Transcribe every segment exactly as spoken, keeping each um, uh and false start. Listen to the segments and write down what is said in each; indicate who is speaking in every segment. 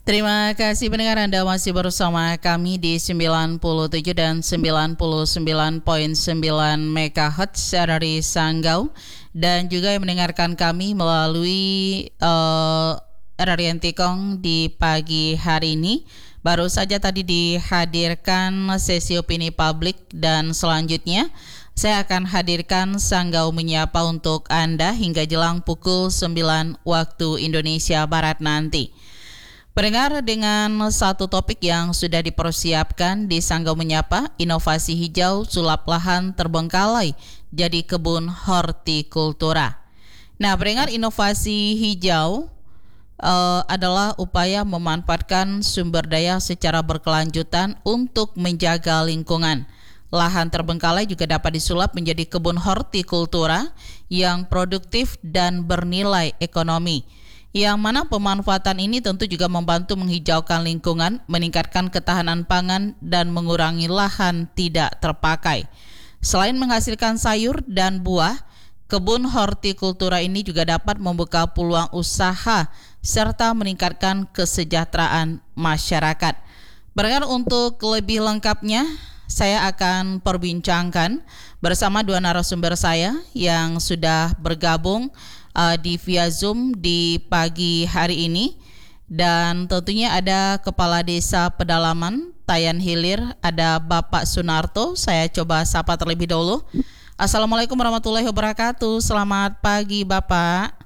Speaker 1: Terima kasih pendengar, Anda masih bersama kami di sembilan puluh tujuh dan sembilan puluh sembilan koma sembilan megahertz dari Sanggau, dan juga yang mendengarkan kami melalui uh, R R I Antikong di pagi hari ini. Baru saja tadi dihadirkan sesi opini publik, dan selanjutnya saya akan hadirkan Sanggau Menyapa untuk Anda hingga jelang pukul sembilan waktu Indonesia Barat nanti. Pendengar, dengan satu topik yang sudah dipersiapkan di Sanggau Menyapa, inovasi hijau sulap lahan terbengkalai jadi kebun hortikultura. Nah, pendengar, inovasi hijau uh, adalah upaya memanfaatkan sumber daya secara berkelanjutan untuk menjaga lingkungan. Lahan terbengkalai juga dapat disulap menjadi kebun hortikultura yang produktif dan bernilai ekonomi, yang mana pemanfaatan ini tentu juga membantu menghijaukan lingkungan, meningkatkan ketahanan pangan, dan mengurangi lahan tidak terpakai. Selain menghasilkan sayur dan buah, kebun hortikultura ini juga dapat membuka peluang usaha serta meningkatkan kesejahteraan masyarakat. Berdengar, untuk lebih lengkapnya, saya akan perbincangkan bersama dua narasumber saya yang sudah bergabung Uh, di via Zoom di pagi hari ini. Dan tentunya ada Kepala Desa Pedalaman Tayan Hilir, ada Bapak Sunarto. Saya coba sapa terlebih dahulu. Assalamualaikum warahmatullahi wabarakatuh. Selamat pagi Bapak.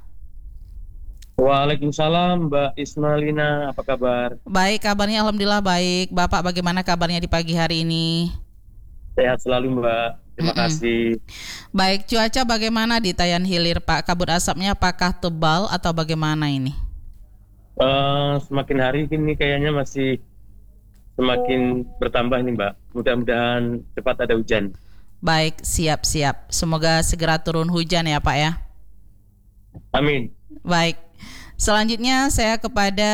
Speaker 2: Waalaikumsalam Mbak Ismalina, apa kabar?
Speaker 1: Baik, kabarnya alhamdulillah baik. Bapak, bagaimana kabarnya di pagi hari ini?
Speaker 2: Sehat selalu Mbak. Terima Mm-mm. kasih.
Speaker 1: Baik, cuaca bagaimana di Tayan Hilir Pak? Kabut asapnya apakah tebal atau bagaimana ini?
Speaker 2: Uh, semakin hari ini kayaknya masih semakin bertambah nih Mbak. Mudah-mudahan cepat ada hujan.
Speaker 1: Baik, siap-siap. Semoga segera turun hujan ya Pak ya.
Speaker 2: Amin.
Speaker 1: Baik, selanjutnya saya kepada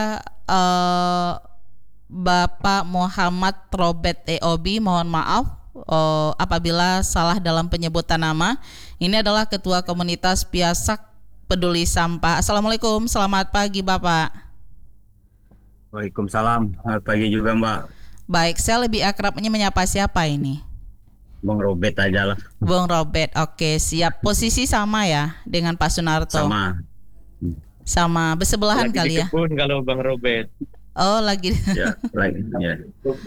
Speaker 1: uh, Bapak Muhammad Robert E O B, mohon maaf Oh, apabila salah dalam penyebutan nama. Ini adalah Ketua Komunitas Piasak Peduli Sampah. Assalamualaikum, selamat pagi Bapak.
Speaker 3: Waalaikumsalam, selamat pagi juga Mbak.
Speaker 1: Baik, saya lebih akrabnya menyapa siapa ini?
Speaker 3: Bung Robert aja lah.
Speaker 1: Bung Robert, oke siap. Posisi sama ya dengan Pak Sunarto?
Speaker 3: Sama.
Speaker 1: Sama, bersebelahan
Speaker 2: lagi
Speaker 1: kali ya?
Speaker 2: Lagi kalau Bang Robert.
Speaker 1: Oh, lagi.
Speaker 3: Ya, lagi. Ya.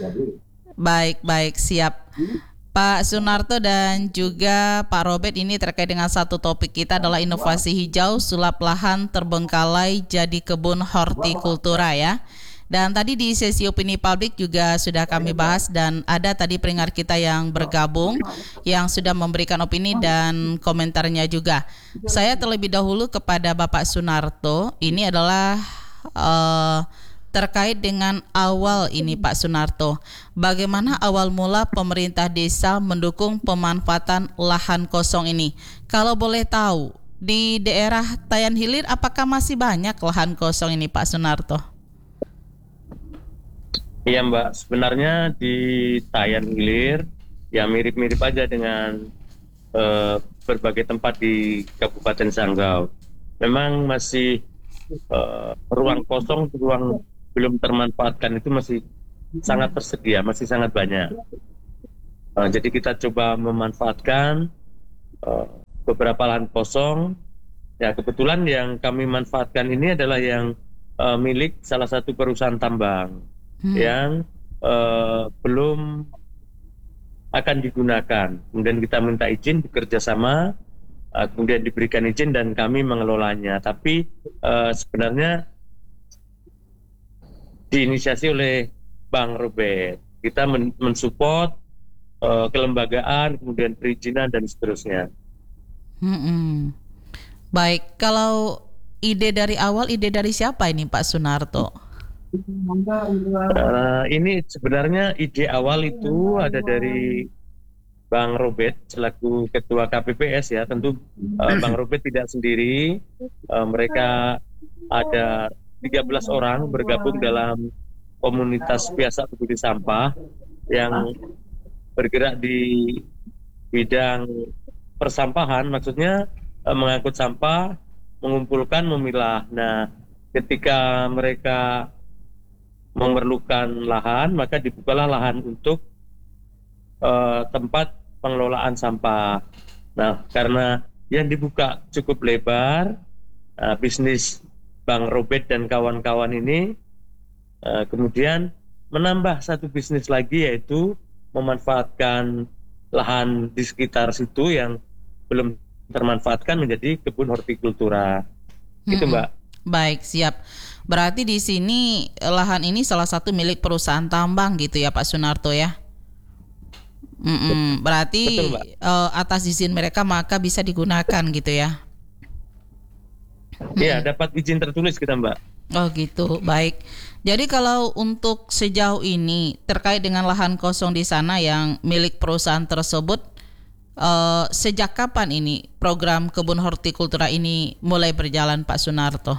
Speaker 1: Baik, baik, siap. Pak Sunarto dan juga Pak Robert, ini terkait dengan satu topik kita adalah inovasi hijau sulap lahan terbengkalai jadi kebun hortikultura ya. Dan tadi di sesi opini publik juga sudah kami bahas, dan ada tadi pendengar kita yang bergabung yang sudah memberikan opini dan komentarnya juga. Saya terlebih dahulu kepada Bapak Sunarto, ini adalah uh, terkait dengan awal ini Pak Sunarto, bagaimana awal mula pemerintah desa mendukung pemanfaatan lahan kosong ini? Kalau boleh tahu, di daerah Tayan Hilir apakah masih banyak lahan kosong ini Pak Sunarto?
Speaker 2: Iya Mbak, sebenarnya di Tayan Hilir ya mirip-mirip aja dengan uh, berbagai tempat di Kabupaten Sanggau. Memang masih uh, ruang kosong, ruang belum termanfaatkan itu masih sangat tersedia, masih sangat banyak. Uh, jadi kita coba memanfaatkan uh, beberapa lahan kosong. Ya, kebetulan yang kami manfaatkan ini adalah yang uh, milik salah satu perusahaan tambang hmm. yang uh, belum akan digunakan. Kemudian kita minta izin bekerja sama, uh, kemudian diberikan izin dan kami mengelolanya. Tapi uh, sebenarnya diinisiasi oleh Bang Robert. Kita men- mensupport uh, kelembagaan, kemudian perizinan dan seterusnya.
Speaker 1: Hmm-hmm. Baik, kalau ide dari awal, ide dari siapa ini Pak Sunarto?
Speaker 2: Uh, ini sebenarnya ide awal itu ada dari Bang Robert selaku Ketua K P P S ya. Tentu uh, Bang Robert tidak sendiri. Uh, mereka ada tiga belas orang bergabung dalam komunitas Piasak Peduli Sampah yang bergerak di bidang persampahan, maksudnya eh, mengangkut sampah, mengumpulkan, memilah. Nah, ketika mereka memerlukan lahan, maka dibukalah lahan untuk uh, tempat pengelolaan sampah. Nah, karena yang dibuka cukup lebar, uh, bisnis Bang Robert dan kawan-kawan ini uh, kemudian menambah satu bisnis lagi, yaitu memanfaatkan lahan di sekitar situ yang belum termanfaatkan menjadi kebun hortikultura. Gitu,
Speaker 1: Mm-mm.
Speaker 2: Mbak.
Speaker 1: Baik, siap. Berarti di sini eh, lahan ini salah satu milik perusahaan tambang gitu ya Pak Sunarto ya? Mm-mm. Berarti
Speaker 2: Betul, Mbak.
Speaker 1: eh, atas izin mereka maka bisa digunakan gitu ya?
Speaker 2: Iya, dapat izin tertulis kita, Mbak.
Speaker 1: Oh gitu, baik. Jadi kalau untuk sejauh ini terkait dengan lahan kosong di sana yang milik perusahaan tersebut, eh, sejak kapan ini program kebun hortikultura ini mulai berjalan Pak Sunarto?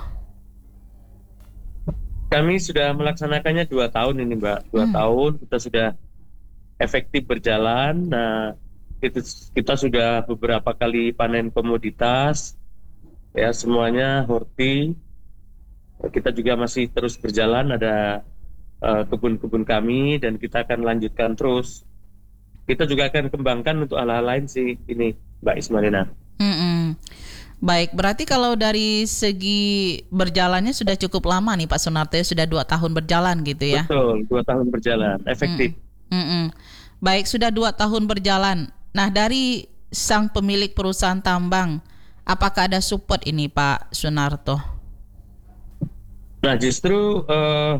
Speaker 2: Kami sudah melaksanakannya dua tahun ini, Mbak. Dua
Speaker 1: Hmm.
Speaker 2: tahun kita sudah efektif berjalan. Nah, itu kita sudah beberapa kali panen komoditas, ya semuanya horti. Kita juga masih terus berjalan, ada uh, kebun-kebun kami dan kita akan lanjutkan terus. Kita juga akan kembangkan untuk hal-hal lain sih ini, Mbak Ismalina.
Speaker 1: Mm-mm. Baik, berarti kalau dari segi berjalannya sudah cukup lama nih Pak Sunarto ya, sudah dua tahun berjalan gitu ya?
Speaker 2: Betul, dua tahun berjalan, efektif.
Speaker 1: Mm-mm. Baik, sudah dua tahun berjalan. Nah, dari sang pemilik perusahaan tambang, apakah ada support ini Pak Sunarto?
Speaker 2: Nah, justru uh,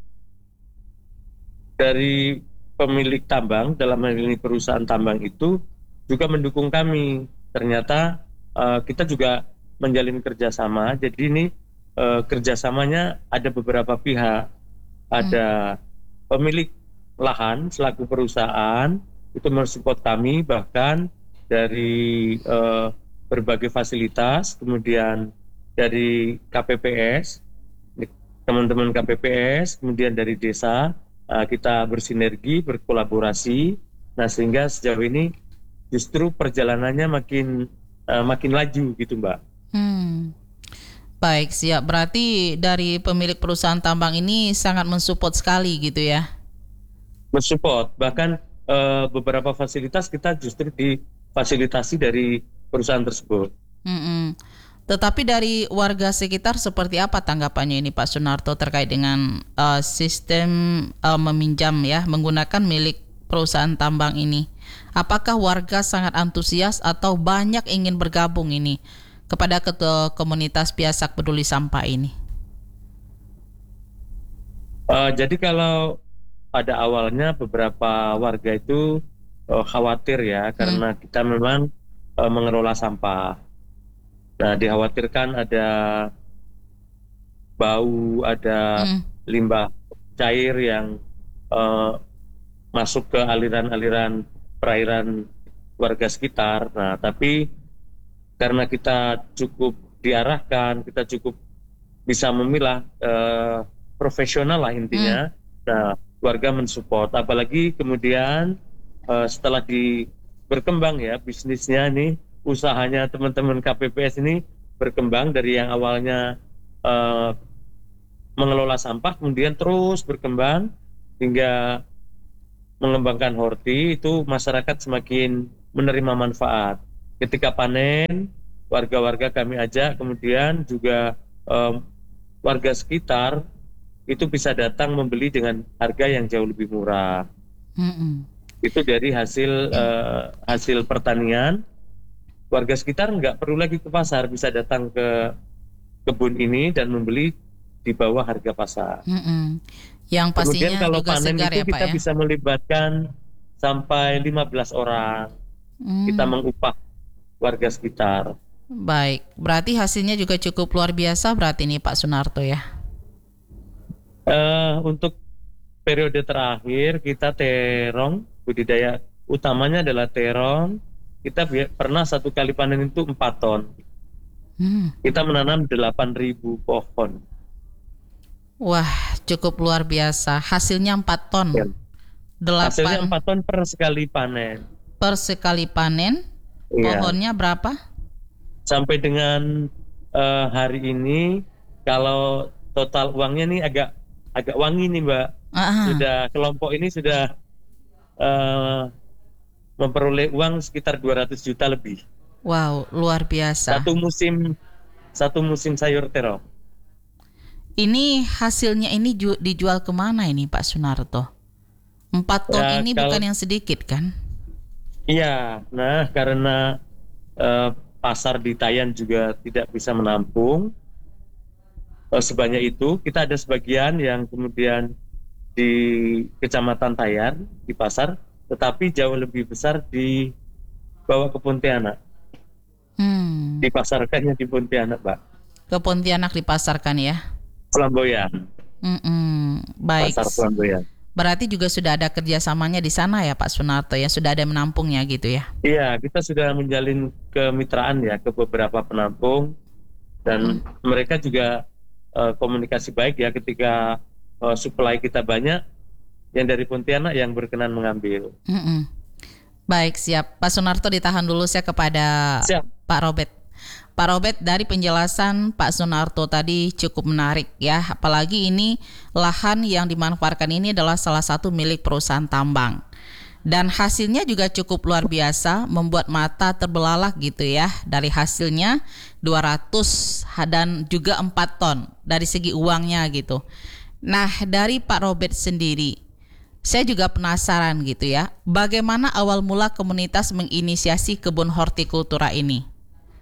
Speaker 2: dari pemilik tambang, dalam hal ini perusahaan tambang itu juga mendukung kami. Ternyata uh, kita juga menjalin kerjasama. Jadi ini uh, kerjasamanya ada beberapa pihak. Ada pemilik lahan selaku perusahaan itu mensupport kami, bahkan dari uh, berbagai fasilitas, kemudian dari K P P S, teman-teman K P P S, kemudian dari desa, uh, kita bersinergi, berkolaborasi. Nah, sehingga sejauh ini justru perjalanannya makin uh, makin laju gitu, Mbak.
Speaker 1: Hmm. Baik, siap. Berarti dari pemilik perusahaan tambang ini sangat mensupport sekali gitu ya?
Speaker 2: Mensupport, bahkan uh, beberapa fasilitas kita justru difasilitasi dari perusahaan tersebut.
Speaker 1: Mm-mm. Tetapi dari warga sekitar seperti apa tanggapannya ini Pak Sunarto terkait dengan uh, sistem uh, meminjam ya menggunakan milik perusahaan tambang ini? Apakah warga sangat antusias atau banyak ingin bergabung ini kepada ketua komunitas Piasak Peduli Sampah ini?
Speaker 2: Uh, jadi kalau pada awalnya beberapa warga itu uh, khawatir ya, karena kita memang uh, mengelola sampah. Nah, dikhawatirkan ada bau, ada
Speaker 1: Hmm.
Speaker 2: limbah cair yang uh, masuk ke aliran-aliran perairan warga sekitar. Nah, tapi karena kita cukup diarahkan, kita cukup bisa memilah, uh, profesional lah intinya. Nah, warga mensupport. Apalagi kemudian uh, setelah di berkembang ya bisnisnya nih, usahanya teman-teman K P P S ini berkembang dari yang awalnya uh, mengelola sampah, kemudian terus berkembang hingga mengembangkan horti, itu masyarakat semakin menerima manfaat. Ketika panen, warga-warga kami ajak, kemudian juga um, warga sekitar itu bisa datang membeli dengan harga yang jauh lebih murah.
Speaker 1: Mm-mm.
Speaker 2: Itu dari hasil uh, hasil pertanian. Warga sekitar nggak perlu lagi ke pasar, bisa datang ke kebun ini dan membeli di bawah harga pasar.
Speaker 1: Mm-mm. Yang pastinya
Speaker 2: Kemudian kalau
Speaker 1: juga
Speaker 2: panen
Speaker 1: segar
Speaker 2: itu
Speaker 1: ya Pak
Speaker 2: kita
Speaker 1: ya?
Speaker 2: bisa melibatkan sampai lima belas orang.
Speaker 1: Hmm.
Speaker 2: Kita mengupah warga sekitar.
Speaker 1: Baik, berarti hasilnya juga cukup luar biasa berarti nih Pak Sunarto ya?
Speaker 2: Uh, untuk periode terakhir kita terong, budidaya utamanya adalah terong. Kita bi- pernah satu kali panen itu empat ton.
Speaker 1: Hmm.
Speaker 2: Kita menanam delapan ribu pohon.
Speaker 1: Wah, cukup luar biasa. Hasilnya empat ton.
Speaker 2: Ya. Hasilnya
Speaker 1: delapan
Speaker 2: empat ton per sekali panen.
Speaker 1: per sekali panen.
Speaker 2: Iya.
Speaker 1: Pohonnya berapa?
Speaker 2: Sampai dengan uh, hari ini, kalau total uangnya nih agak agak wangi nih Mbak.
Speaker 1: Ah,
Speaker 2: Sudah kelompok ini sudah uh, memperoleh uang sekitar dua ratus juta lebih.
Speaker 1: wow, luar biasa.
Speaker 2: Satu musim satu musim sayur terong.
Speaker 1: Ini hasilnya ini ju- dijual kemana ini Pak Sunarto? Empat ton
Speaker 2: Ya,
Speaker 1: ini
Speaker 2: kalau-
Speaker 1: bukan yang sedikit kan?
Speaker 2: Iya, nah karena uh, pasar di Tayan juga tidak bisa menampung uh, sebanyak itu, kita ada sebagian yang kemudian di Kecamatan Tayan di pasar, tetapi jauh lebih besar dibawa ke Pontianak,
Speaker 1: Hmm,
Speaker 2: dipasarkannya di Pontianak, Pak.
Speaker 1: ke Pontianak dipasarkan ya?
Speaker 2: Flamboyan,
Speaker 1: Mm-mm, baik.
Speaker 2: pasar Flamboyan.
Speaker 1: Berarti juga sudah ada kerjasamanya di sana ya Pak Sunarto ya? Sudah ada menampungnya gitu ya?
Speaker 2: Iya, kita sudah menjalin kemitraan ya ke beberapa penampung dan mereka juga uh, komunikasi baik ya ketika uh, supply kita banyak, yang dari Pontianak yang berkenan mengambil.
Speaker 1: Mm-mm. Baik, siap. Pak Sunarto ditahan dulu saya kepada
Speaker 2: Siap.
Speaker 1: Pak Robert. Pak Robert, dari penjelasan Pak Sunarto tadi cukup menarik ya. Apalagi ini lahan yang dimanfaatkan ini adalah salah satu milik perusahaan tambang. Dan hasilnya juga cukup luar biasa, membuat mata terbelalak gitu ya. Dari hasilnya dua ratus dan juga empat ton dari segi uangnya gitu. Nah, dari Pak Robert sendiri, saya juga penasaran gitu ya. Bagaimana awal mula komunitas menginisiasi kebun hortikultura ini?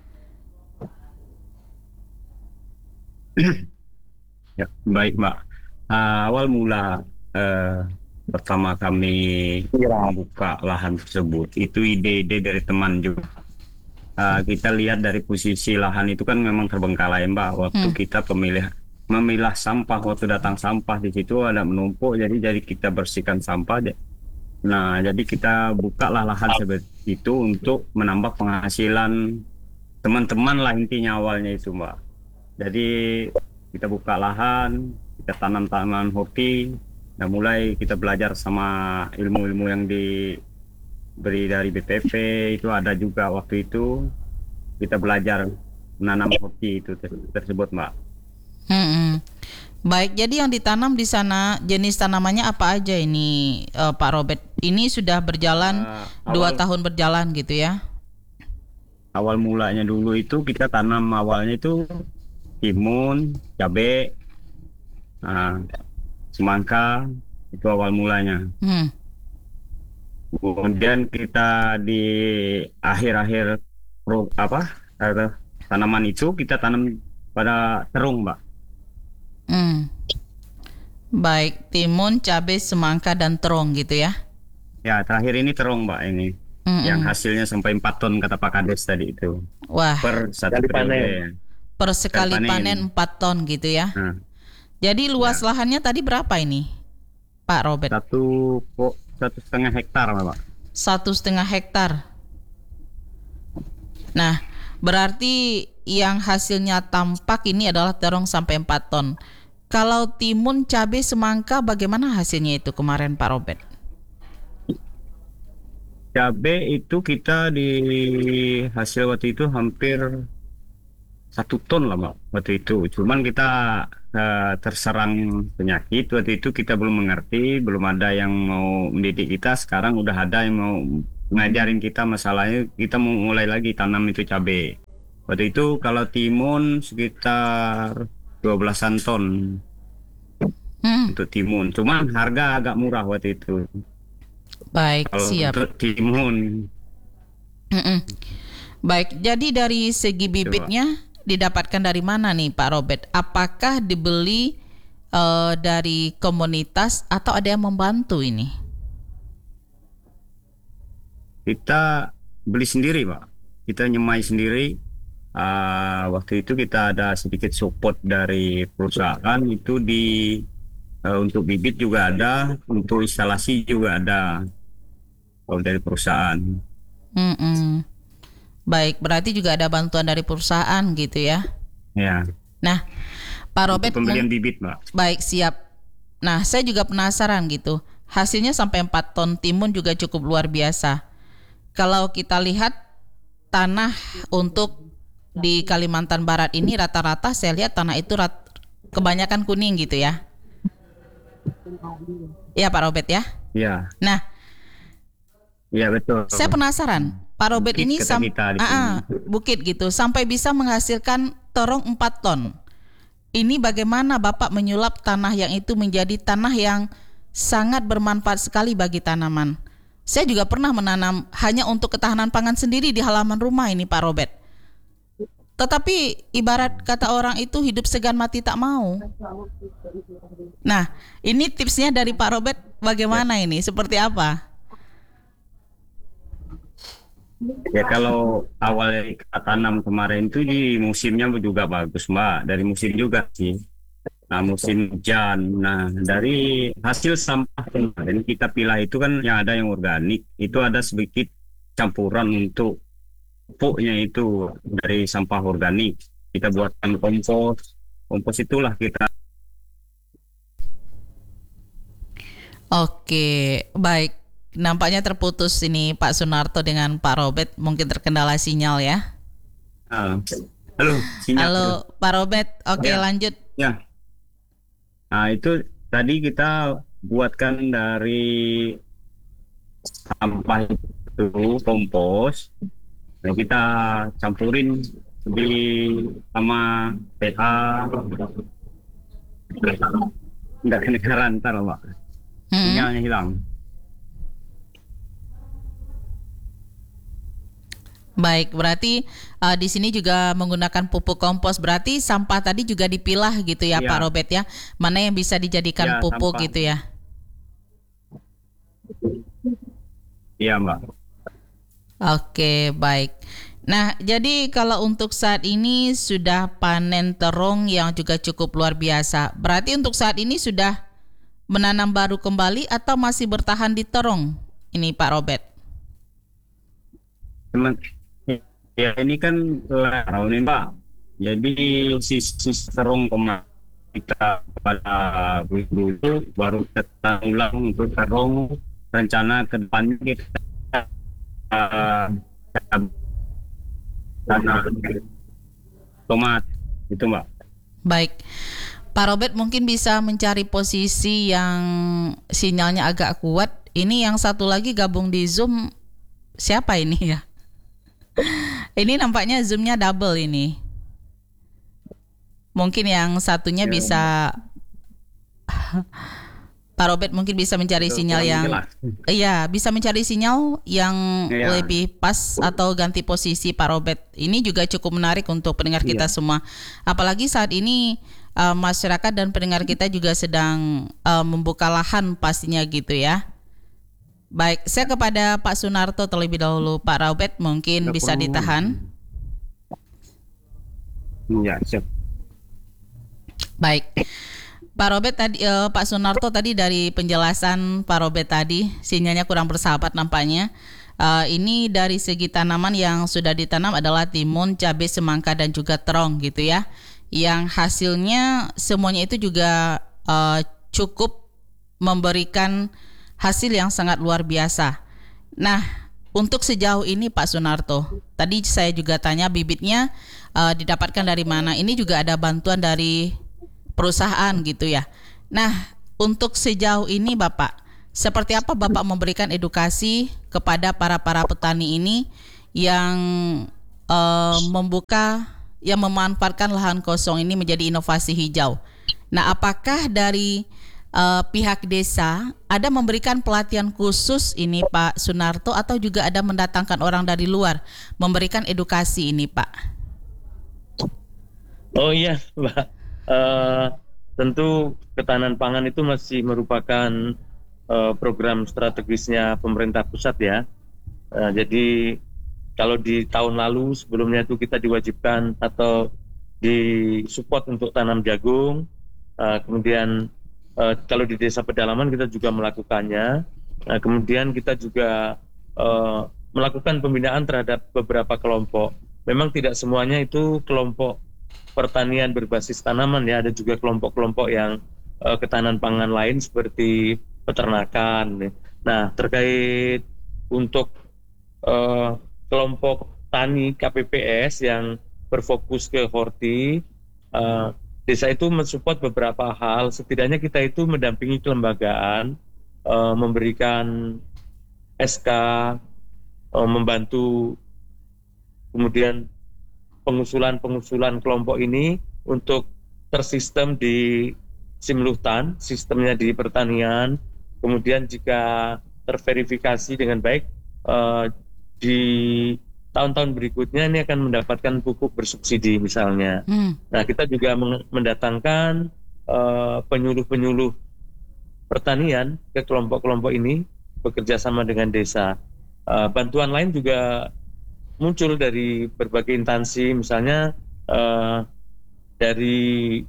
Speaker 3: Ya, baik Mbak. Ah, awal mula eh, pertama kami membuka lahan tersebut itu ide-ide dari teman juga. Ah, kita lihat dari posisi lahan itu kan memang terbengkalai Mbak. Waktu
Speaker 1: Hmm.
Speaker 3: kita pemilih memilah sampah, waktu datang sampah di situ ada menumpuk, jadi jadi kita bersihkan sampah. Nah, jadi kita bukalah lahan seperti itu untuk menambah penghasilan teman-teman lah, intinya awalnya itu Mbak. Jadi kita buka lahan, kita tanam tanaman hoki, dan mulai kita belajar sama ilmu-ilmu yang diberi dari B P P itu ada juga waktu itu kita belajar menanam hoki itu tersebut Mbak.
Speaker 1: Hmm. Baik, jadi yang ditanam di sana jenis tanamannya apa aja ini eh, Pak Robert? Ini sudah berjalan
Speaker 3: Uh,
Speaker 1: dua
Speaker 3: awal-
Speaker 1: tahun berjalan gitu ya?
Speaker 3: Awal mulanya dulu itu kita tanam awalnya itu timun, cabai, nah, semangka, itu awal mulanya.
Speaker 1: Hmm.
Speaker 3: Kemudian kita di akhir-akhir pro, apa eh, tanaman itu kita tanam pada terung Mbak.
Speaker 1: Hmm. Baik, timun, cabai, semangka dan terong gitu ya?
Speaker 3: Ya terakhir ini terung Mbak ini.
Speaker 1: Mm-mm.
Speaker 3: Yang hasilnya sampai empat ton kata Pak Kades tadi itu
Speaker 1: Wah,
Speaker 3: per satu
Speaker 2: Sekali
Speaker 3: periode.
Speaker 2: panen.
Speaker 1: per sekali
Speaker 3: panen.
Speaker 1: panen empat ton gitu ya?
Speaker 3: Nah,
Speaker 1: Jadi luas lahannya tadi berapa ini, Pak Robert?
Speaker 3: satu kok satu setengah hektar Mbak.
Speaker 1: Satu setengah hektar. Nah, berarti yang hasilnya tampak ini adalah terong sampai empat ton. Kalau timun, cabai, semangka bagaimana hasilnya itu kemarin Pak Robert?
Speaker 3: Cabai itu kita di hasil waktu itu hampir satu ton lah Mbak waktu itu. Cuman kita eh, terserang penyakit waktu itu, kita belum mengerti, belum ada yang mau mendidik kita. Sekarang udah ada yang mau ngajarin kita, masalahnya kita mau mulai lagi tanam itu cabai. Waktu itu kalau timun sekitar dua belasan ton
Speaker 1: Hmm,
Speaker 3: untuk timun. Cuman harga agak murah waktu itu.
Speaker 1: baik,
Speaker 3: Kalau
Speaker 1: siap.
Speaker 3: untuk timun
Speaker 1: Mm-mm. Baik, jadi dari segi bibitnya didapatkan dari mana nih Pak Robert? Apakah dibeli eh, dari komunitas atau ada yang membantu ini?
Speaker 3: kita beli sendiri Pak, kita nyemai sendiri. Ah, waktu itu kita ada sedikit support dari perusahaan itu di eh, untuk bibit juga ada, untuk instalasi juga ada kalau dari perusahaan.
Speaker 1: Mm-mm. Baik, berarti juga ada bantuan dari perusahaan gitu ya?
Speaker 3: Ya,
Speaker 1: Nah, Pak Robert,
Speaker 3: pembelian
Speaker 1: mung-
Speaker 3: bibit Mbak.
Speaker 1: baik, siap. Nah, saya juga penasaran gitu. Hasilnya sampai empat ton timun juga cukup luar biasa. Kalau kita lihat tanah untuk di Kalimantan Barat ini rata-rata saya lihat tanah itu rat- kebanyakan kuning gitu ya. Ya Pak Robert ya.
Speaker 3: Ya,
Speaker 1: Nah,
Speaker 3: ya betul.
Speaker 1: saya penasaran, Pak Robert
Speaker 3: Bukit
Speaker 1: ini
Speaker 3: kata
Speaker 1: sam-
Speaker 3: kita di
Speaker 1: Ah, ah,
Speaker 3: sini.
Speaker 1: bukit gitu sampai bisa menghasilkan terong empat ton. Ini bagaimana Bapak menyulap tanah yang itu menjadi tanah yang sangat bermanfaat sekali bagi tanaman. Saya juga pernah menanam hanya untuk ketahanan pangan sendiri di halaman rumah ini Pak Robert. Tetapi ibarat kata orang itu hidup segan mati tak mau. Nah, ini tipsnya dari Pak Robert bagaimana ini? Seperti apa?
Speaker 3: Ya kalau awal kita tanam kemarin itu di musimnya juga bagus Mbak, dari musim juga sih. Nah musim hujan, nah dari hasil sampah kemarin kita pilah itu kan yang ada yang organik, itu ada sedikit campuran untuk pupuknya itu dari sampah organik. Kita buatkan kompos, kompos itulah kita.
Speaker 1: Oke, baik. Nampaknya terputus ini Pak Sunarto dengan Pak Robert, mungkin terkendala sinyal ya.
Speaker 3: Ah, halo, sinyal.
Speaker 1: Halo Pak Robert, oke
Speaker 3: Ya.
Speaker 1: lanjut.
Speaker 3: Ya. Nah itu tadi kita buatkan dari sampah itu kompos. Nah, kita campurin di sama P H. Nggak kedengaran ntar Pak.
Speaker 1: Hmm.
Speaker 3: Sinyalnya hilang.
Speaker 1: Baik, berarti uh, di sini juga menggunakan pupuk kompos. Berarti sampah tadi juga dipilah gitu ya,
Speaker 3: Ya.
Speaker 1: Pak Robert ya. Mana yang bisa dijadikan
Speaker 3: Ya,
Speaker 1: pupuk
Speaker 3: sampah.
Speaker 1: gitu ya.
Speaker 3: Iya Mbak.
Speaker 1: Oke, baik. Nah, jadi kalau untuk saat ini sudah panen terong yang juga cukup luar biasa. Berarti untuk saat ini sudah menanam baru kembali atau masih bertahan di terong? Ini Pak Robert.
Speaker 3: Teman, ya ini kan larau nih Mbak. Jadi sisi terong kemarin kita pada guru itu baru kita ulang untuk terong, rencana ke depannya kita uh, tanah tomat itu Mbak.
Speaker 1: Baik, Pak Robert mungkin bisa mencari posisi yang sinyalnya agak kuat. Ini yang satu lagi gabung di Zoom, siapa ini ya? Ini nampaknya Zoom-nya double ini. Mungkin yang satunya
Speaker 3: Ya.
Speaker 1: bisa Pak Robert mungkin bisa mencari
Speaker 3: Itu
Speaker 1: sinyal
Speaker 3: kurang
Speaker 1: yang
Speaker 3: jelas.
Speaker 1: Iya, bisa mencari sinyal yang
Speaker 3: Iya.
Speaker 1: lebih pas atau ganti posisi Pak Robert. Ini juga cukup menarik untuk pendengar kita
Speaker 3: Iya.
Speaker 1: semua. Apalagi saat ini uh, masyarakat dan pendengar kita juga sedang uh, membuka lahan pastinya gitu ya. Baik, saya kepada Pak Sunarto terlebih dahulu. Pak Robert mungkin
Speaker 3: Nggak
Speaker 1: bisa
Speaker 3: perlu.
Speaker 1: ditahan.
Speaker 3: Ya, siap.
Speaker 1: Baik. Pak Robert tadi eh, Pak Sunarto tadi dari penjelasan Pak Robert tadi sinyalnya kurang bersahabat nampaknya. Eh, ini dari segi tanaman yang sudah ditanam adalah timun, cabai, semangka dan juga terong gitu ya. Yang hasilnya semuanya itu juga eh, cukup memberikan hasil yang sangat luar biasa. Nah, untuk sejauh ini Pak Sunarto, tadi saya juga tanya bibitnya eh, didapatkan dari mana. Ini juga ada bantuan dari perusahaan gitu ya. Nah, untuk sejauh ini Bapak, seperti apa Bapak memberikan edukasi kepada para-para petani ini yang uh, membuka, yang memanfaatkan lahan kosong ini menjadi inovasi hijau. Nah, apakah dari uh, pihak desa ada memberikan pelatihan khusus ini Pak Sunarto atau juga ada mendatangkan orang dari luar memberikan edukasi ini Pak?
Speaker 2: Oh iya, Mbak. Uh, tentu ketahanan pangan itu masih merupakan uh, program strategisnya pemerintah pusat ya. Uh, jadi kalau di tahun lalu sebelumnya itu kita diwajibkan atau disupport untuk tanam jagung. Uh, kemudian uh, kalau di desa pedalaman kita juga melakukannya. Uh, kemudian kita juga uh, melakukan pembinaan terhadap beberapa kelompok. Memang tidak semuanya itu kelompok pertanian berbasis tanaman ya, ada juga kelompok-kelompok yang uh, ketahanan pangan lain seperti peternakan. Nah, terkait untuk uh, kelompok tani K P P S yang berfokus ke horti, uh, desa itu mensupport beberapa hal. Setidaknya kita itu mendampingi kelembagaan, uh, memberikan S K, uh, membantu kemudian pengusulan-pengusulan kelompok ini untuk tersistem di Simluhtan, sistemnya di pertanian. Kemudian jika terverifikasi dengan baik, uh, di tahun-tahun berikutnya ini akan mendapatkan pupuk bersubsidi misalnya. Hmm. Nah, kita juga mendatangkan uh, penyuluh-penyuluh pertanian ke kelompok-kelompok ini, bekerja sama dengan desa. Uh, bantuan lain juga muncul dari berbagai instansi, misalnya uh, dari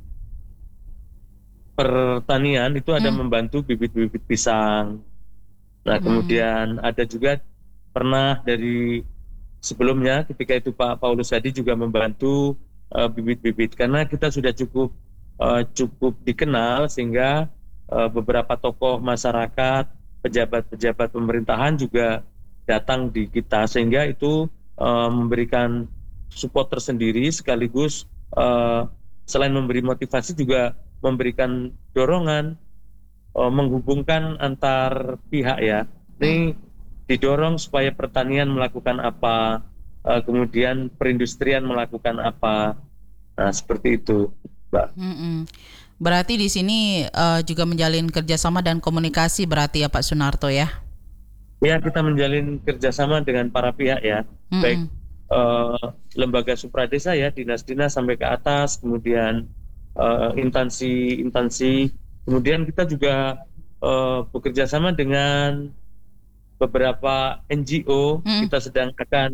Speaker 2: pertanian itu ada hmm. membantu bibit-bibit pisang. Nah, hmm. kemudian ada juga pernah dari sebelumnya ketika itu Pak Paulus Hadi juga membantu uh, bibit-bibit, karena kita sudah cukup uh, cukup dikenal sehingga uh, beberapa tokoh masyarakat, pejabat-pejabat pemerintahan juga datang di kita, sehingga itu uh, memberikan support tersendiri sekaligus uh, selain memberi motivasi juga memberikan dorongan, uh, menghubungkan antar pihak ya. Ini didorong supaya pertanian melakukan apa, uh, kemudian perindustrian melakukan apa. Nah, seperti itu, Mbak. Mm-mm.
Speaker 1: Berarti di sini uh, juga menjalin kerjasama dan komunikasi berarti ya Pak Sunarto ya?
Speaker 2: Ya, kita menjalin kerjasama dengan para pihak ya, Mm-mm. baik uh, lembaga supradesa ya, dinas-dinas sampai ke atas, kemudian uh, instansi-instansi, kemudian kita juga uh, bekerja sama dengan beberapa N G O. Hmm. Kita sedang akan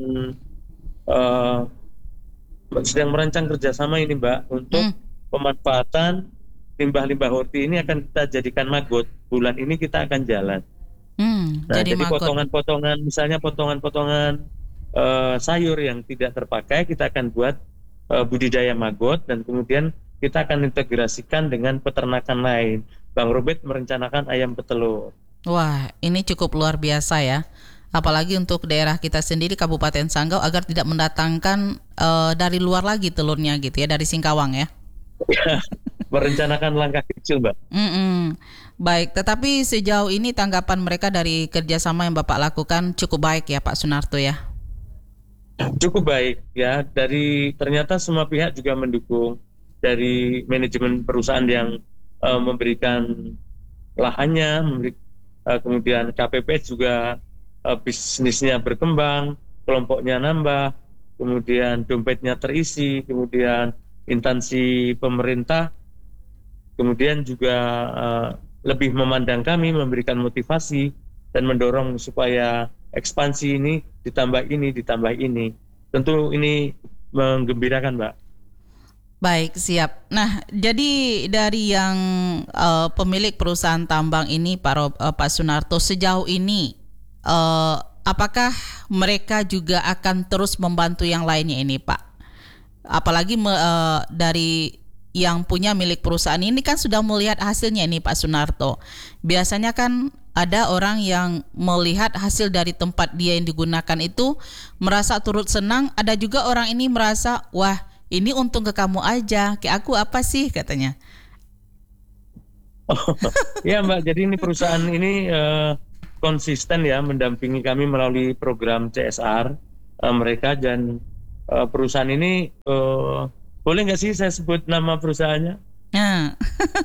Speaker 2: uh, sedang merancang kerjasama ini, Mbak, untuk hmm. pemanfaatan limbah-limbah horti ini akan kita jadikan maggot. Bulan ini kita akan jalan. Hmm, nah, jadi, jadi potongan-potongan, misalnya potongan-potongan uh, sayur yang tidak terpakai, kita akan buat uh, budidaya maggot, dan kemudian kita akan integrasikan dengan peternakan lain. Bang Robert merencanakan ayam petelur.
Speaker 1: Wah, ini cukup luar biasa ya. Apalagi untuk daerah kita sendiri, Kabupaten Sanggau, agar tidak mendatangkan uh, dari luar lagi telurnya gitu ya, dari Singkawang ya.
Speaker 2: Merencanakan langkah kecil, Mbak.
Speaker 1: Mm-mm. Baik, tetapi sejauh ini tanggapan mereka dari kerjasama yang Bapak lakukan cukup baik ya Pak Sunarto ya?
Speaker 2: Cukup baik ya, dari ternyata semua pihak juga mendukung. Dari manajemen perusahaan yang uh, memberikan lahannya, memberi, uh, kemudian K P P S juga uh, bisnisnya berkembang, kelompoknya nambah, kemudian dompetnya terisi, kemudian instansi pemerintah kemudian juga uh, lebih memandang kami, memberikan motivasi dan mendorong supaya ekspansi ini ditambah ini, ditambah ini. Tentu ini menggembirakan, Mbak.
Speaker 1: Baik, siap. Nah, jadi dari yang uh, pemilik perusahaan tambang ini, Pak, Rob, uh, Pak Sunarto, sejauh ini uh, apakah mereka juga akan terus membantu yang lainnya ini, Pak? Apalagi me, uh, dari yang punya milik perusahaan ini kan sudah melihat hasilnya ini Pak Sunarto. Biasanya kan ada orang yang melihat hasil dari tempat dia yang digunakan itu merasa turut senang. Ada juga orang ini merasa, wah ini untung ke kamu aja, ke aku apa sih katanya.
Speaker 2: Oh, ya Mbak, jadi ini perusahaan ini uh, konsisten ya mendampingi kami melalui program C S R uh, mereka, dan uh, perusahaan ini uh, boleh nggak sih saya sebut nama perusahaannya?
Speaker 1: Hmm.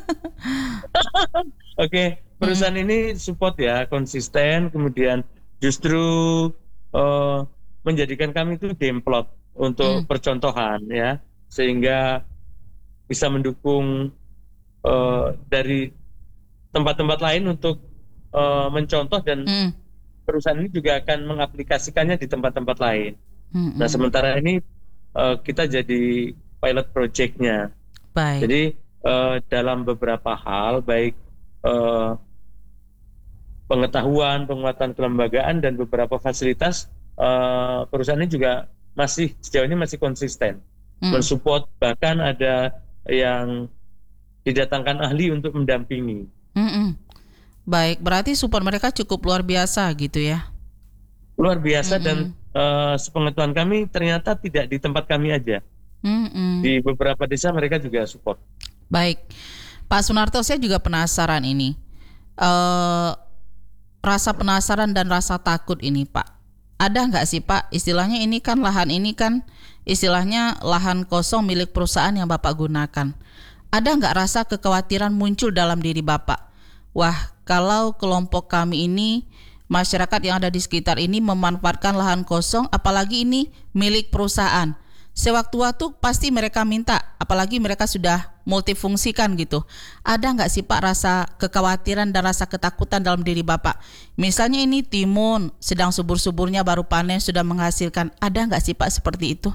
Speaker 2: Oke, okay. Perusahaan hmm. ini support ya, konsisten, kemudian justru uh, menjadikan kami itu demplot untuk hmm. percontohan ya, sehingga bisa mendukung uh, dari tempat-tempat lain untuk uh, mencontoh, dan hmm. perusahaan ini juga akan mengaplikasikannya di tempat-tempat lain. Hmm. Nah, sementara ini uh, kita jadi pilot project-nya.
Speaker 1: Baik.
Speaker 2: Jadi uh, dalam beberapa hal, baik uh, pengetahuan, penguatan kelembagaan, dan beberapa fasilitas, uh, perusahaan ini juga masih sejauh ini masih konsisten hmm. mensupport, bahkan ada yang didatangkan ahli untuk mendampingi.
Speaker 1: Hmm-mm. Baik, berarti support mereka cukup luar biasa gitu ya?
Speaker 2: Luar biasa. Hmm-mm. Dan uh, sepengetahuan kami ternyata tidak di tempat kami aja. Mm-mm. Di beberapa desa mereka juga support.
Speaker 1: Baik, Pak Sunarto, saya juga penasaran ini. Eh, rasa penasaran dan rasa takut ini, Pak. Ada nggak sih, Pak? Istilahnya ini kan lahan ini kan istilahnya lahan kosong milik perusahaan yang Bapak gunakan. Ada nggak rasa kekhawatiran muncul dalam diri Bapak? Wah, kalau kelompok kami ini, masyarakat yang ada di sekitar ini memanfaatkan lahan kosong, apalagi ini milik perusahaan. Sewaktu-waktu pasti mereka minta, apalagi mereka sudah multifungsikan gitu. Ada nggak sih Pak rasa kekhawatiran dan rasa ketakutan dalam diri Bapak? Misalnya ini timun sedang subur-suburnya baru panen sudah menghasilkan. Ada nggak sih Pak seperti itu?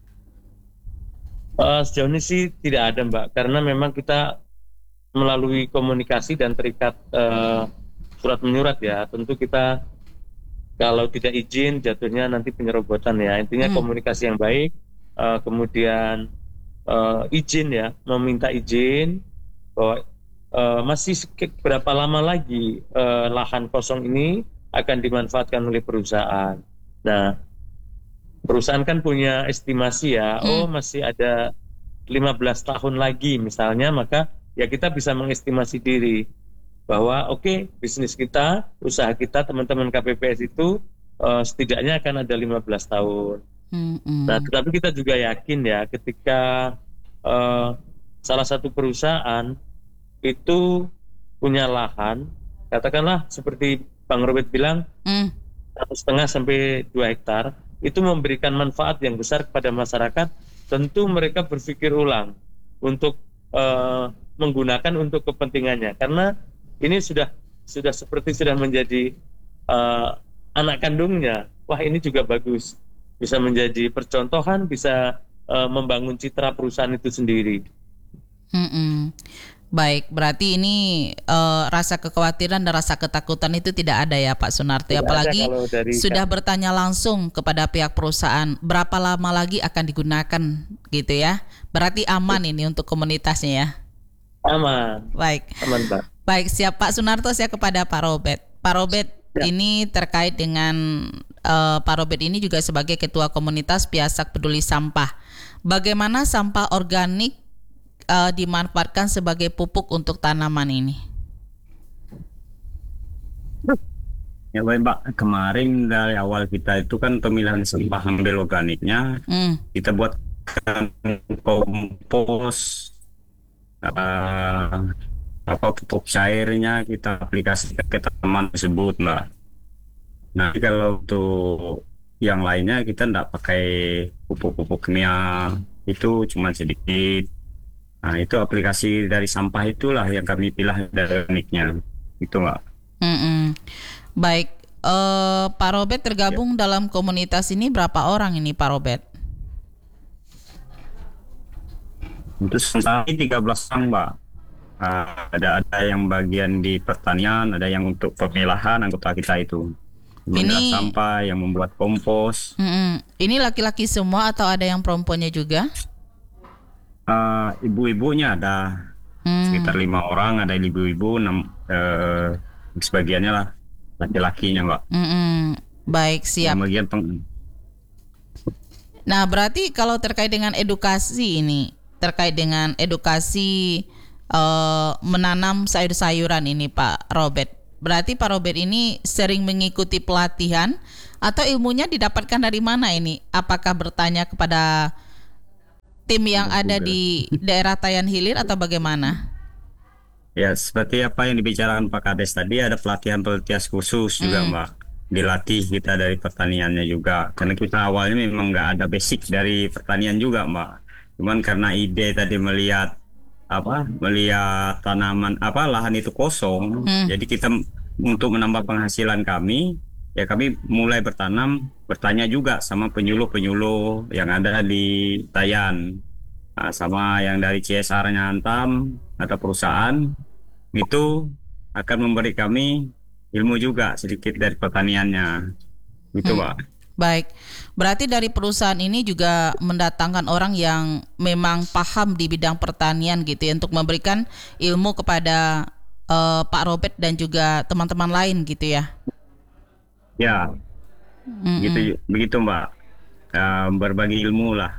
Speaker 2: Uh, sejauh ini sih tidak ada Mbak, karena memang kita melalui komunikasi dan terikat uh, surat menyurat ya. Tentu kita kalau tidak izin jatuhnya nanti penyerobotan ya. Intinya hmm. komunikasi yang baik. Uh, kemudian uh, izin ya, meminta izin bahwa uh, masih berapa lama lagi uh, lahan kosong ini akan dimanfaatkan oleh perusahaan. Nah, perusahaan kan punya estimasi ya, hmm. oh masih ada lima belas tahun lagi misalnya, maka ya kita bisa mengestimasi diri bahwa oke okay, bisnis kita, usaha kita, teman-teman K P P S itu uh, setidaknya akan ada lima belas tahun. Mm-hmm. Nah, tetapi kita juga yakin ya ketika uh, salah satu perusahaan itu punya lahan, katakanlah seperti Bang Robert bilang, mm. satu setengah sampai dua hektar, itu memberikan manfaat yang besar kepada masyarakat. Tentu mereka berpikir ulang untuk uh, menggunakan untuk kepentingannya, karena ini sudah sudah seperti sudah menjadi uh, anak kandungnya. Wah, ini juga bagus. Bisa menjadi percontohan, bisa uh, membangun citra perusahaan itu sendiri.
Speaker 1: Mm-mm. Baik, berarti ini uh, rasa kekhawatiran dan rasa ketakutan itu tidak ada ya Pak Sunarto. Tidak apalagi sudah kan bertanya langsung kepada pihak perusahaan berapa lama lagi akan digunakan gitu ya. Berarti aman ya. Ini untuk komunitasnya ya.
Speaker 2: Aman.
Speaker 1: Baik.
Speaker 2: Aman Pak.
Speaker 1: Baik, siap Pak Sunarto, saya kepada Pak Robert. Pak Robert, ya. Ini terkait dengan Uh, Pak Robert ini juga sebagai Ketua Komunitas Piasak Peduli Sampah. Bagaimana sampah organik uh, dimanfaatkan sebagai pupuk untuk tanaman ini?
Speaker 3: Ya baik Mbak, kemarin dari awal kita itu kan pemilihan sampah ambil organiknya, hmm. kita buat kompos, uh, apa pupuk cairnya kita aplikasikan ke tanaman tersebut Mbak. Nah, kalau untuk yang lainnya kita tidak pakai pupuk-pupuk kimia, itu cuma sedikit. Nah, itu aplikasi dari sampah itulah yang kami pilih dari uniknya, itu Mbak. Mm-mm.
Speaker 1: Baik, uh, Pak Robert tergabung ya. Dalam komunitas ini berapa orang ini Pak Robert?
Speaker 3: Untuk saat ini tiga belas orang Mbak. Uh, ada ada yang bagian di pertanian, ada yang untuk pemilahan anggota kita itu. Ini sampah yang membuat kompos. Mm-mm. Ini laki-laki semua atau ada yang perempuannya juga? Uh, ibu-ibunya ada mm. sekitar lima orang, ada ibu-ibu, enam uh, sebagiannya lah laki-lakinya Mbak. Mm-mm. Baik, siap. Bagian peng- nah, berarti kalau terkait dengan edukasi ini, terkait dengan edukasi uh, menanam sayur-sayuran ini Pak Robert. Berarti Pak Robert ini sering mengikuti pelatihan atau ilmunya didapatkan dari mana ini? Apakah bertanya kepada tim yang ada di daerah Tayan Hilir atau bagaimana? Ya, seperti apa yang dibicarakan Pak Kades tadi, ada pelatihan-pelatihan khusus juga hmm. Mbak. Dilatih kita dari pertaniannya juga. Karena kita awalnya memang nggak ada basic dari pertanian juga Mbak. Cuman karena ide tadi melihat apa melihat tanaman apa lahan itu kosong, hmm. jadi kita untuk menambah penghasilan kami ya kami mulai bertanam, bertanya juga sama penyuluh-penyuluh yang ada di Tayan, nah, sama yang dari C S R-nya Antam atau perusahaan itu akan memberi kami ilmu juga sedikit dari pertaniannya gitu hmm. Pak.
Speaker 1: Baik, berarti dari perusahaan ini juga mendatangkan orang yang memang paham di bidang pertanian gitu ya, untuk memberikan ilmu kepada uh, Pak Robert dan juga teman-teman lain gitu ya.
Speaker 3: Ya, mm-hmm. gitu, begitu Mbak, uh, berbagi ilmu lah.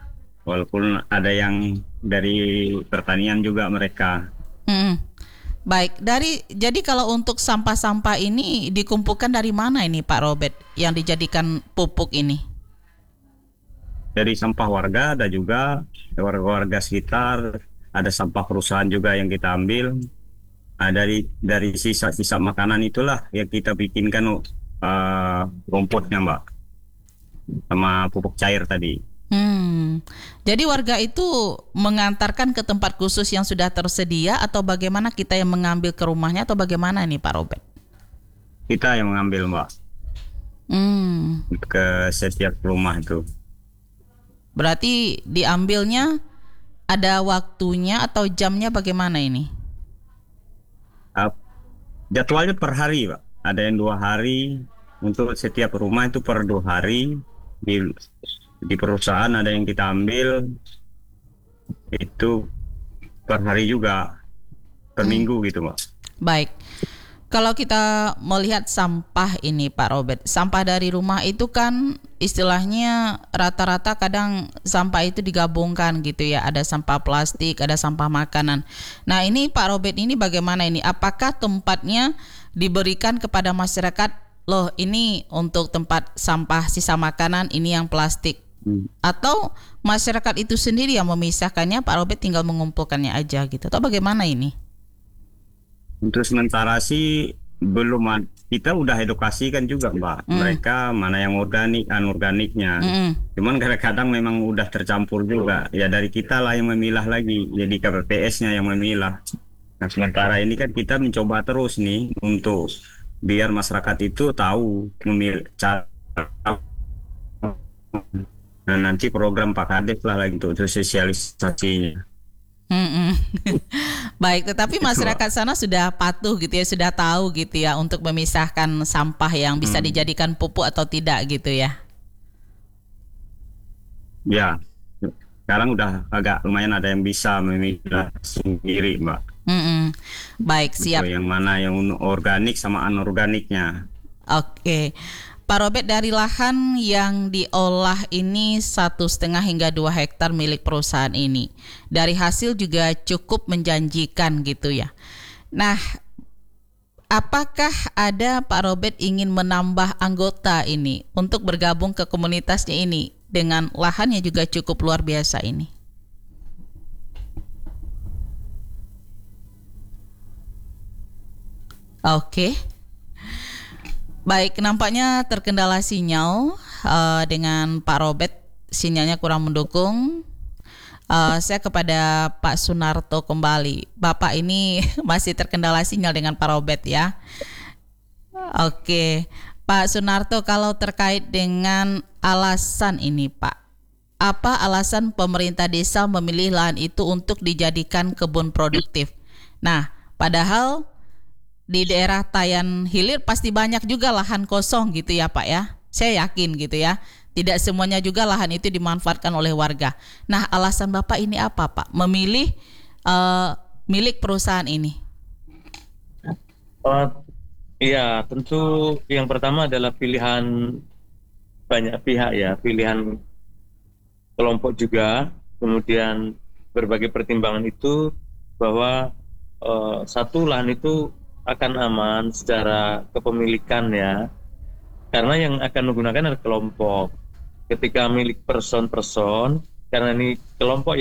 Speaker 3: walaupun ada yang dari pertanian juga mereka.
Speaker 1: Hmm. Baik, dari jadi kalau untuk sampah-sampah ini dikumpulkan dari mana ini Pak Robert yang dijadikan pupuk ini?
Speaker 3: Dari sampah warga, ada juga warga-warga sekitar, ada sampah perusahaan juga yang kita ambil. Nah, dari dari sisa-sisa makanan itulah yang kita bikinkan uh, rumputnya, Mbak, sama pupuk cair tadi.
Speaker 1: Hmm. Jadi warga itu mengantarkan ke tempat khusus yang sudah tersedia atau bagaimana kita yang mengambil ke rumahnya atau bagaimana nih Pak Robert?
Speaker 3: Kita yang mengambil, Mbak,
Speaker 1: Hmm.
Speaker 3: ke setiap rumah itu.
Speaker 1: Berarti diambilnya ada waktunya atau jamnya bagaimana ini?
Speaker 3: Uh, jadwalnya per hari, Pak. Ada yang dua hari untuk setiap rumah itu per dua hari. Di di perusahaan ada yang kita ambil itu per hari juga, per
Speaker 1: Hmm.
Speaker 3: minggu gitu, Mbak.
Speaker 1: Baik. Kalau kita melihat sampah ini Pak Robert, sampah dari rumah itu kan istilahnya rata-rata kadang sampah itu digabungkan gitu ya. Ada sampah plastik, ada sampah makanan. Nah ini Pak Robert ini bagaimana ini? Apakah tempatnya diberikan kepada masyarakat, loh ini untuk tempat sampah sisa makanan, ini yang plastik?
Speaker 3: Hmm.
Speaker 1: Atau masyarakat itu sendiri yang memisahkannya, Pak Robert tinggal mengumpulkannya aja gitu? Atau bagaimana ini?
Speaker 3: Untuk sementara sih belum ad- kita udah edukasikan juga, Mbak.
Speaker 1: Hmm.
Speaker 3: Mereka mana yang organik, anorganiknya.
Speaker 1: Mm-mm.
Speaker 3: Cuman kadang-kadang memang udah tercampur juga. Ya dari kita lah yang memilah lagi. Jadi K P P S-nya yang memilah. Nah sementara ini kan kita mencoba terus nih untuk biar masyarakat itu tahu memilih cara. Nah nanti program Pak Kades lah lagi untuk sosialisasinya.
Speaker 1: Mm-mm. Baik, tetapi masyarakat sana sudah patuh gitu ya, sudah tahu gitu ya untuk memisahkan sampah yang bisa
Speaker 3: Hmm.
Speaker 1: dijadikan pupuk atau tidak gitu ya.
Speaker 3: Ya, sekarang udah agak lumayan ada yang bisa memilah sendiri, Mbak.
Speaker 1: Mm-mm. Baik, siap.
Speaker 3: Untuk yang mana yang organik sama anorganiknya.
Speaker 1: Oke, Pak Robert, dari lahan yang diolah ini satu setengah hingga dua hektar milik perusahaan ini, dari hasil juga cukup menjanjikan gitu ya. Nah, apakah ada Pak Robert ingin menambah anggota ini untuk bergabung ke komunitasnya ini dengan lahan yang juga cukup luar biasa ini? Oke. Baik, nampaknya terkendala sinyal uh, dengan Pak Robert, sinyalnya kurang mendukung. Uh, saya kepada Pak Sunarto kembali. Bapak ini masih terkendala sinyal dengan Pak Robert ya. Oke, Pak Sunarto, kalau terkait dengan alasan ini Pak, apa alasan pemerintah desa memilih lahan itu untuk dijadikan kebun produktif? Nah, padahal di daerah Tayan Hilir pasti banyak juga lahan kosong gitu ya Pak ya. Saya yakin gitu ya. Tidak semuanya juga lahan itu dimanfaatkan oleh warga. Nah, alasan Bapak ini apa Pak? Memilih uh, milik perusahaan ini?
Speaker 2: Oh, iya, tentu yang pertama adalah pilihan banyak pihak ya, pilihan kelompok juga. Kemudian berbagai pertimbangan itu bahwa uh, satu lahan itu akan aman secara kepemilikan ya, karena yang akan menggunakan adalah kelompok. Ketika milik person-person, karena ini kelompok